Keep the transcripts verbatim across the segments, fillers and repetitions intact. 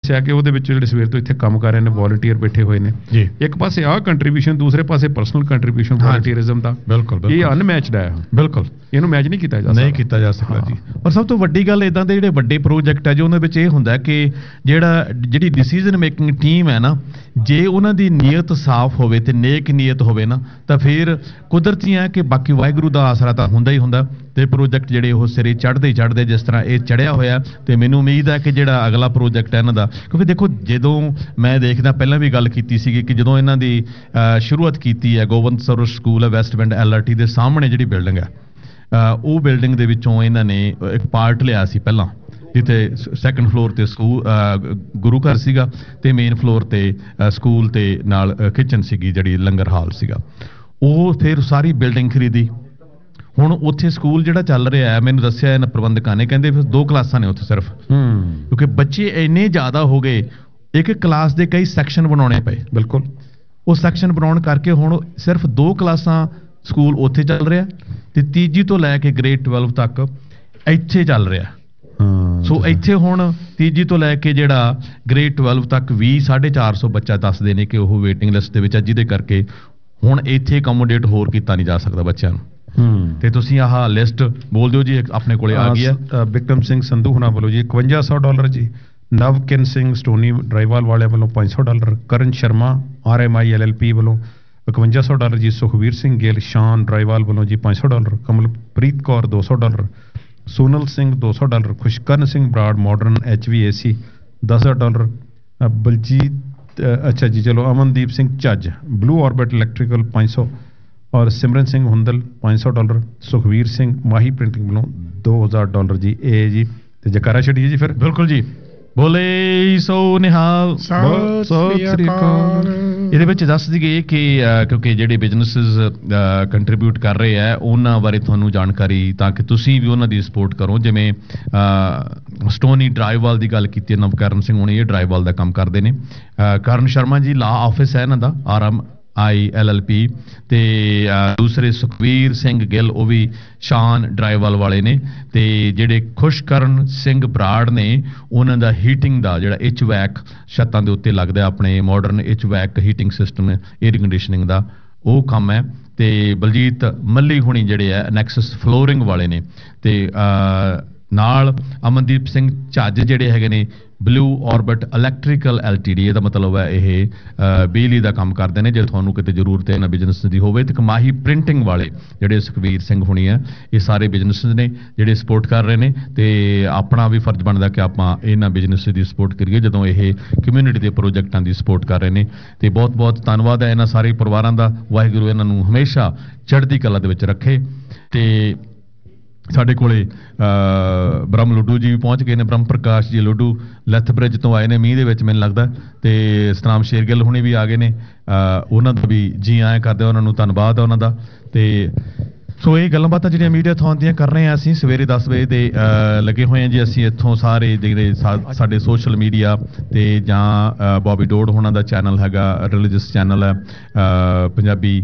ਦੱਸਿਆ ਕਿ ਉਹਦੇ ਵਿੱਚ ਜਿਹੜੇ ਸਵੇਰ ਤੋਂ ਇੱਥੇ ਕੰਮ ਕਰ ਰਹੇ ਨੇ ਵੋਲੰਟੀਅਰ ਬੈਠੇ ਹੋਏ ਨੇ ਜੀ, ਇੱਕ ਪਾਸੇ ਆਹ ਕੰਟਰੀਬਿਊਸ਼ਨ, ਦੂਸਰੇ ਪਾਸੇ ਪਰਸਨਲ ਕੰਟਰੀਬਿਊਸ਼ਨ ਵੋਲੰਟੀਅਰਿਜ਼ਮ ਦਾ। ਬਿਲਕੁਲ ਇਹ ਅਨਮੈਚਡ ਹੈ, ਬਿਲਕੁਲ ਇਹਨੂੰ ਮੈਚ ਨਹੀਂ ਕੀਤਾ ਜਾ ਸਕਦਾ, ਨਹੀਂ ਕੀਤਾ ਜਾ ਸਕਦਾ ਜੀ। ਔਰ ਸਭ ਤੋਂ ਵੱਡੀ ਗੱਲ ਇਦਾਂ ਦੇ ਜਿਹੜੇ ਵੱਡੇ ਪ੍ਰੋਜੈਕਟ ਹੈ ਜੋ ਉਹਨਾਂ ਵਿੱਚ ਇਹ ਹੁੰਦਾ ਕਿ ਜਿਹੜਾ ਜਿਹੜੀ ਡਿਸੀਜਨ ਮੇਕਿੰਗ ਟੀਮ ਹੈ ਨਾ, ਜੇ ਉਹਨਾਂ ਦੀ ਨੀਅਤ ਸਾਫ਼ ਹੋਵੇ ਤੇ ਨੇਕ ਨੀਅਤ ਹੋਵੇ ਨਾ, ਤਾਂ ਫਿਰ ਕੁਦਰਤੀ ਹੈ ਕਿ ਬਾਕੀ ਵਾਹਿਗੁਰੂ ਦਾ ਆਸਰਾ ਤਾਂ ਹੁੰਦਾ ਹੀ ਹੁੰਦਾ ਤੇ ਪ੍ਰੋਜੈਕਟ ਜਿਹੜੇ ਉਹ ਸਿਰੇ ਚੜ੍ਹਦੇ ਹੀ ਚੜ੍ਹਦੇ, ਜਿਸ ਤਰ੍ਹਾਂ ਇਹ ਚੜ੍ਹਿਆ ਹੋਇਆ। ਤੇ ਮੈਨੂੰ ਉਮੀਦ ਹੈ ਕਿ ਜਿਹੜਾ ਅਗਲਾ ਪ੍ਰੋਜੈਕਟ ਹੈ ਇਹਨਾਂ ਦਾ, ਕਿਉਂਕਿ ਦੇਖੋ ਜਦੋਂ ਮੈਂ ਦੇਖਦਾ, ਪਹਿਲਾਂ ਵੀ ਗੱਲ ਕੀਤੀ ਸੀਗੀ ਕਿ ਜਦੋਂ ਇਹਨਾਂ ਦੀ ਸ਼ੁਰੂਆਤ ਕੀਤੀ ਹੈ ਗੋਬਿੰਦ ਸਰਵ ਸਕੂਲ ਹੈ ਵੈਸਟ ਪਿੰਡ ਐਲ ਆਰ ਟੀ ਦੇ ਸਾਹਮਣੇ ਜਿਹੜੀ ਬਿਲਡਿੰਗ ਹੈ, ਉਹ ਬਿਲਡਿੰਗ ਦੇ ਵਿੱਚੋਂ ਇਹਨਾਂ ਨੇ ਇੱਕ ਪਾਰਟ ਲਿਆ ਸੀ ਪਹਿਲਾਂ, ਜਿੱਥੇ ਸੈਕੰਡ ਫਲੋਰ ਤੇ ਸਕੂਲ ਗੁਰੂ ਘਰ ਸੀਗਾ ਤੇ ਮੇਨ ਫਲੋਰ ਤੇ ਸਕੂਲ ਤੇ ਨਾਲ ਕਿਚਨ ਸੀਗੀ ਜਿਹੜੀ ਲੰਗਰ ਹਾਲ ਸੀਗਾ। ਉਹ ਫਿਰ ਸਾਰੀ ਬਿਲਡਿੰਗ ਖਰੀਦੀ। ਹੁਣ ਉੱਥੇ ਸਕੂਲ ਜਿਹੜਾ ਚੱਲ ਰਿਹਾ ਹੈ, ਮੈਨੂੰ ਦੱਸਿਆ ਇਹਨਾਂ ਪ੍ਰਬੰਧਕਾਂ ਨੇ, ਕਹਿੰਦੇ ਫਿਰ ਦੋ ਕਲਾਸਾਂ ਨੇ ਉੱਥੇ ਸਿਰਫ, ਕਿਉਂਕਿ ਬੱਚੇ ਇੰਨੇ ਜ਼ਿਆਦਾ ਹੋ ਗਏ, ਇੱਕ ਇੱਕ ਕਲਾਸ ਦੇ ਕਈ ਸੈਕਸ਼ਨ ਬਣਾਉਣੇ ਪਏ। ਬਿਲਕੁਲ, ਉਹ ਸੈਕਸ਼ਨ ਬਣਾਉਣ ਕਰਕੇ ਹੁਣ ਸਿਰਫ ਦੋ ਕਲਾਸਾਂ ਸਕੂਲ ਉੱਥੇ ਚੱਲ ਰਿਹਾ ਤੇ ਤੀਜੀ ਤੋਂ ਲੈ ਕੇ ਗ੍ਰੇਡ ਟਵੈਲਵ ਤੱਕ ਇੱਥੇ ਚੱਲ ਰਿਹਾ। ਸੋ ਇੱਥੇ ਹੁਣ ਤੀਜੀ ਤੋਂ ਲੈ ਕੇ ਜਿਹੜਾ ਗ੍ਰੇਡ ਟਵੈਲਵ ਤੱਕ ਵੀ ਸਾਢੇ ਚਾਰ ਸੌ ਬੱਚਾ ਦੱਸਦੇ ਨੇ ਕਿ ਉਹ ਵੇਟਿੰਗ ਲਿਸਟ ਦੇ ਵਿੱਚ ਹੈ, ਜਿਹਦੇ ਕਰਕੇ ਹੁਣ ਇੱਥੇ ਅਕੋਮੋਡੇਟ ਹੋਰ ਕੀਤਾ ਨਹੀਂ ਜਾ ਸਕਦਾ ਬੱਚਿਆਂ ਨੂੰ। ਤੇ ਤੁਸੀਂ ਆਹ ਲਿਸਟ ਬੋਲ ਦਿਓ ਜੀ, ਆਪਣੇ ਕੋਲੇ ਆ ਗਈ ਹੈ। ਬਿਕਰਮ ਸਿੰਘ ਸੰਧੂ ਹੁਣਾਂ ਵੱਲੋਂ ਜੀ ਇਕਵੰਜਾ ਸੌ ਡਾਲਰ ਜੀ, ਨਵਕਿਨ ਸਿੰਘ ਸਟੋਨੀ ਡਰਾਈਵਾਲ ਵਾਲਿਆਂ ਵੱਲੋਂ ਪੰਜ ਸੌ ਡਾਲਰ, ਕਰਨ Sharma R M I L L P ਵੱਲੋਂ ਇਕਵੰਜਾ ਸੌ ਡਾਲਰ ਜੀ, ਸੁਖਵੀਰ ਸਿੰਘ ਗਿੱਲ ਸ਼ਾਨ ਡਰਾਈਵਾਲ ਵੱਲੋਂ ਜੀ ਪੰਜ ਸੌ ਡਾਲਰ, ਕਮਲਪ੍ਰੀਤ ਕੌਰ ਦੋ ਸੌ ਡਾਲਰ, ਸੋਨਲ ਸਿੰਘ ਦੋ ਸੌ dollar, ਖੁਸ਼ਕਰਨ Singh Brar modern H ਵੀ ਏ ਸੀ ਦਸ ਹਜ਼ਾਰ ਡਾਲਰ, ਬਲਜੀਤ ਅੱਛਾ ਜੀ ਚਲੋ ਅਮਨਦੀਪ ਸਿੰਘ ਚੱਜ ਬਲੂ ਆਰਬਿਟ ਇਲੈਕਟ੍ਰੀਕਲ ਪੰਜ ਸੌ ਔਰ ਸਿਮਰਨ ਸਿੰਘ ਹੁੰਦਲ ਪੰਜ ਸੌ ਡਾਲਰ, ਸੁਖਵੀਰ ਸਿੰਘ ਮਾਹੀ ਪ੍ਰਿੰਟਿੰਗ ਵੱਲੋਂ ਦੋ ਹਜ਼ਾਰ ਡਾਲਰ ਜੀ। ਇਹ ਜੀ ਤੇ ਜਕਾਰਾ ਛੱਡੀਏ ਜੀ ਫਿਰ। ਬਿਲਕੁਲ ਜੀ, ਬੋਲੇ ਸੋ ਨਿਹਾਲ, ਸਤਿ ਸ੍ਰੀ ਅਕਾਲ। ਇਹਦੇ ਵਿੱਚ ਦੱਸ ਦਈਏ ਕਿ ਕਿਉਂਕਿ ਜਿਹੜੇ ਬਿਜ਼ਨੈਸਿਸ ਕੰਟਰੀਬਿਊਟ ਕਰ ਰਹੇ ਆ ਉਹਨਾਂ ਬਾਰੇ ਤੁਹਾਨੂੰ ਜਾਣਕਾਰੀ, ਤਾਂ ਕਿ ਤੁਸੀਂ ਵੀ ਉਹਨਾਂ ਦੀ ਸਪੋਰਟ ਕਰੋ। ਜਿਵੇਂ ਸਟੋਨੀ ਡਰਾਈਵਾਲ ਦੀ ਗੱਲ ਕੀਤੀ, ਨਵਕਰਨ ਸਿੰਘ ਹੁਣ ਇਹ ਡਰਾਈਵਾਲ ਦਾ ਕੰਮ ਕਰਦੇ ਨੇ। ਕਰਨ ਸ਼ਰਮਾ ਜੀ ਲਾ ਆਫਿਸ ਹੈ ਇਹਨਾਂ ਦਾ, R M I L L P, ਤੇ ਦੂਸਰੇ ਸੁਖਵੀਰ ਸਿੰਘ ਗਿੱਲ ਉਹ ਵੀ ਸ਼ਾਨ ਡਰਾਈਵਾਲ ਵਾਲੇ ਨੇ। ਤੇ ਜਿਹੜੇ ਖੁਸ਼ਕਰਨ ਸਿੰਘ ਬਰਾੜ ਨੇ, ਉਹਨਾਂ ਦਾ ਹੀਟਿੰਗ ਦਾ ਜਿਹੜਾ ਐਚ ਵੈਕ ਛੱਤਾਂ ਦੇ ਉੱਤੇ ਲੱਗਦਾ ਆਪਣੇ modern H vac heating system air conditioning ਦਾ, ਉਹ ਕੰਮ ਹੈ। ਤੇ ਬਲਜੀਤ ਮੱਲੀ ਹੁਣੀ ਜਿਹੜੇ ਆ ਨੈਕਸਸ ਫਲੋਰਿੰਗ ਵਾਲੇ ਨੇ। ਤੇ ਨਾਲ ਅਮਨਦੀਪ ਸਿੰਘ ਝੱਜ ਜਿਹੜੇ ਹੈਗੇ ਨੇ blue orbit electrical L T D, ਇਹਦਾ ਮਤਲਬ ਹੈ ਇਹ ਬਿਜਲੀ ਦਾ ਕੰਮ ਕਰਦੇ ਨੇ, ਜੇ ਤੁਹਾਨੂੰ ਕਿਤੇ ਜ਼ਰੂਰਤ ਹੈ ਇਹਨਾਂ ਬਿਜ਼ਨਸ ਦੀ ਹੋਵੇ। ਤੇ ਮਾਹੀ ਪ੍ਰਿੰਟਿੰਗ ਵਾਲੇ ਜਿਹੜੇ ਸੁਖਵੀਰ ਸਿੰਘ ਹੁਣੀ ਆ, ਇਹ ਸਾਰੇ ਬਿਜ਼ਨਸ ਨੇ ਜਿਹੜੇ ਸਪੋਰਟ ਕਰ ਰਹੇ ਨੇ। ਤੇ ਆਪਣਾ ਵੀ ਫਰਜ਼ ਬਣਦਾ ਕਿ ਆਪਾਂ ਇਹਨਾਂ ਬਿਜ਼ਨਸ ਦੀ ਸਪੋਰਟ ਕਰੀਏ ਜਦੋਂ ਇਹ ਕਮਿਊਨਿਟੀ ਦੇ ਪ੍ਰੋਜੈਕਟਾਂ ਦੀ ਸਪੋਰਟ ਕਰ ਰਹੇ ਨੇ। ਤੇ ਬਹੁਤ ਬਹੁਤ ਧੰਨਵਾਦ ਹੈ ਇਹਨਾਂ ਸਾਰੇ ਪਰਿਵਾਰਾਂ ਦਾ। ਵਾਹਿਗੁਰੂ ਇਹਨਾਂ ਨੂੰ ਹਮੇਸ਼ਾ ਚੜ੍ਹਦੀ ਕਲਾ ਦੇ ਵਿੱਚ ਰੱਖੇ। ਤੇ ਸਾਡੇ ਕੋਲੇ ਬ੍ਰਹਮ ਲੁੱਡੂ ਜੀ ਵੀ ਪਹੁੰਚ ਗਏ ਨੇ, ਬ੍ਰਹਮ ਪ੍ਰਕਾਸ਼ ਜੀ ਲੁੱਡੂ ਲੈਥ ਬ੍ਰਿਜ ਤੋਂ ਆਏ ਨੇ ਮੀਂਹ ਦੇ ਵਿੱਚ ਮੈਨੂੰ ਲੱਗਦਾ। ਤੇ ਸਤਨਾਮ ਸ਼ੇਰਗਿੱਲ ਹੁਣੇ ਵੀ ਆ ਗਏ ਨੇ, ਉਹਨਾਂ ਦਾ ਵੀ ਜੀ ਆਏ ਕਰਦੇ, ਉਹਨਾਂ ਨੂੰ ਧੰਨਵਾਦ ਹੈ ਉਹਨਾਂ ਦਾ। ਤੇ ਸੋ ਇਹ ਗੱਲਾਂ ਬਾਤਾਂ ਜਿਹੜੀਆਂ ਮੀਡੀਆ ਥਾਂ ਦੀਆਂ ਕਰ ਰਹੇ ਹਾਂ ਅਸੀਂ ਸਵੇਰੇ ਦਸ ਵਜੇ ਦੇ ਲੱਗੇ ਹੋਏ ਹਾਂ ਜੀ। ਅਸੀਂ ਇੱਥੋਂ ਸਾਰੇ ਜਿਹੜੇ ਸਾਡੇ ਸੋਸ਼ਲ ਮੀਡੀਆ ਤੇ ਜਾਂ ਬੋਬੀ ਡੋਡ ਹੋਣਾ ਦਾ ਚੈਨਲ ਹੈਗਾ, ਰਿਲੀਜੀਅਸ ਚੈਨਲ ਹੈ ਪੰਜਾਬੀ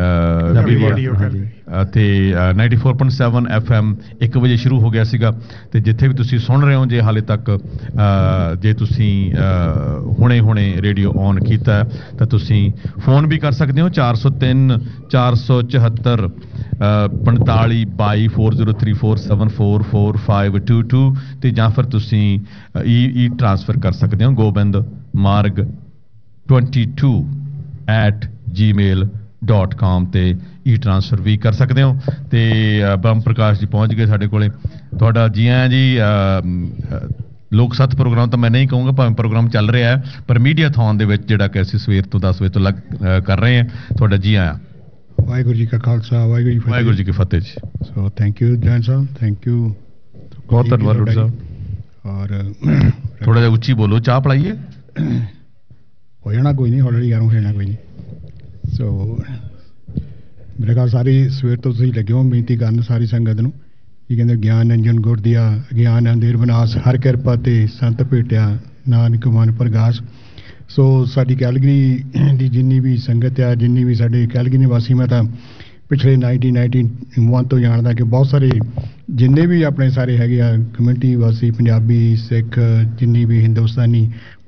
ਤੇ ninety four point seven F M ਇੱਕ ਵਜੇ ਸ਼ੁਰੂ ਹੋ ਗਿਆ ਸੀਗਾ। ਤੇ ਜਿੱਥੇ ਵੀ ਤੁਸੀਂ ਸੁਣ ਰਹੇ ਹੋ, ਜੇ ਹਾਲੇ ਤੱਕ ਜੇ ਤੁਸੀਂ ਹੁਣੇ ਹੁਣੇ ਰੇਡੀਓ ਔਨ ਕੀਤਾ ਤਾਂ ਤੁਸੀਂ ਫੋਨ ਵੀ ਕਰ ਸਕਦੇ ਹੋ, ਚਾਰ ਸੌ ਤਿੰਨ ਚਾਰ ਸੌ ਚੁਹੱਤਰ ਪੰਤਾਲੀ ਬਾਈ four zero three four seven four four five to to ਤੇ ਜਾਂ ਫਿਰ ਤੁਸੀਂ ਈ ਈ ਟ੍ਰਾਂਸਫਰ ਕਰ ਸਕਦੇ ਹੋ ਗੋਬਿੰਦ ਮਾਰਗ twenty to at Gmail dot ਕਾਮ ਤੇ ਈ ਟ੍ਰਾਂਸਫਰ ਵੀ ਕਰ ਸਕਦੇ ਹੋ। ਤੇ ਬ੍ਰਹਮ ਪ੍ਰਕਾਸ਼ ਜੀ ਪਹੁੰਚ ਗਏ ਸਾਡੇ ਕੋਲੇ, ਤੁਹਾਡਾ ਜੀ ਆਇਆਂ ਜੀ। ਲੋਕ ਸੱਤ ਪ੍ਰੋਗਰਾਮ ਤਾਂ ਮੈਂ ਨਹੀਂ ਕਹੂੰਗਾ, ਭਾਵੇਂ ਪ੍ਰੋਗਰਾਮ ਚੱਲ ਰਿਹਾ ਹੈ, ਪਰ ਮੀਡੀਆ ਥਾਨ ਦੇ ਵਿੱਚ ਜਿਹੜਾ ਕਿ ਅਸੀਂ ਸਵੇਰ ਤੋਂ ਦਸ ਵਜੇ ਤੋਂ ਲੱਗ ਕਰ ਰਹੇ ਹਾਂ, ਤੁਹਾਡਾ ਜੀ ਆਇਆਂ। ਵਾਹਿਗੁਰੂ ਜੀ ਕਾ ਖਾਲਸਾ, ਵਾਹਿਗੁਰੂ ਜੀ ਵਾਹਿਗੁਰੂ ਜੀ ਕੀ ਫਤਿਹ ਜੀ। So thank you Jain Sahib, thank you, ਬਹੁਤ ਧੰਨਵਾਦ ਡਾਕਟਰ ਸਾਹਿਬ। ਔਰ ਥੋੜਾ ਜਿਹਾ ਉੱਚੀ ਬੋਲੋ, ਚਾਹ ਪਲਾਈਏ। ਹੋ ਜਾਣਾ ਕੋਈ ਨਹੀਂ, ਹੌਲੀ ਗਰਮ ਹੋ ਜਾਣਾ ਕੋਈ ਨਹੀਂ। ਸੋ ਮੇਰੇ ਖਿਆਲ ਸਾਰੀ ਸਵੇਰ ਤੋਂ ਤੁਸੀਂ ਲੱਗੇ ਹੋ ਬੇਨਤੀ ਕਰਨ ਸਾਰੀ ਸੰਗਤ ਨੂੰ, ਕੀ ਕਹਿੰਦੇ ਗਿਆਨ ਅੰਜਨ ਗੁਰ ਦਿਆ ਗਿਆਨ ਅੰਧੇਰ ਵਿਨਾਸ਼, ਹਰ ਕਿਰਪਾ ਤੇ ਸੰਤ ਭੇਟਿਆ ਨਾਨਕ ਮਨ ਪ੍ਰਗਾਸ। ਸੋ ਸਾਡੀ ਕੈਲਗਰੀ ਦੀ ਜਿੰਨੀ ਵੀ ਸੰਗਤ ਆ, ਜਿੰਨੀ ਵੀ ਸਾਡੇ ਕੈਲਗਰੀ ਨਿਵਾਸੀ, ਮੈਂ ਤਾਂ ਪਿਛਲੇ ਨਾਈਨਟੀਨ ਨਾਈਨਟੀ ਵਨ ਤੋਂ ਜਾਣਦਾ ਕਿ ਬਹੁਤ ਸਾਰੇ ਜਿੰਨੇ ਵੀ ਆਪਣੇ ਸਾਰੇ ਹੈਗੇ ਆ ਕਮਿਊਨਿਟੀ ਵਾਸੀ, ਪੰਜਾਬੀ ਸਿੱਖ ਜਿੰਨੀ ਵੀ ਹਿੰਦੁਸਤਾਨੀ